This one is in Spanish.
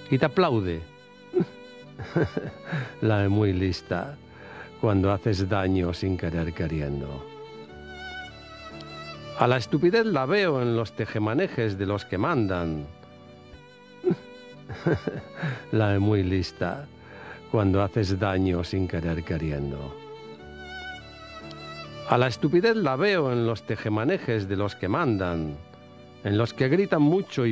y te aplaude. La es muy lista cuando haces daño sin querer queriendo. A la estupidez la veo en los tejemanejes de los que mandan. La es muy lista cuando haces daño sin querer queriendo. A la estupidez la veo en los tejemanejes de los que mandan, en los que gritan mucho y